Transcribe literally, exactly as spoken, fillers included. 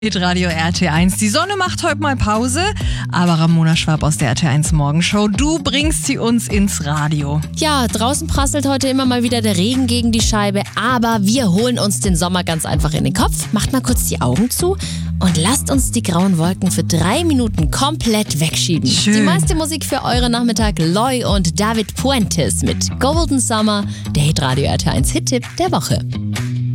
Radio R T eins. Die Sonne macht heute mal Pause, aber Ramona Schwab aus der R T eins Morgenshow, du bringst sie uns ins Radio. Ja, draußen prasselt heute immer mal wieder der Regen gegen die Scheibe, aber wir holen uns den Sommer ganz einfach in den Kopf. Macht mal kurz die Augen zu und lasst uns die grauen Wolken für drei Minuten komplett wegschieben. Schön. Die meiste Musik für euren Nachmittag, Loy und David Puentes mit Golden Summer, der Hitradio R T eins Hit-Tipp der Woche.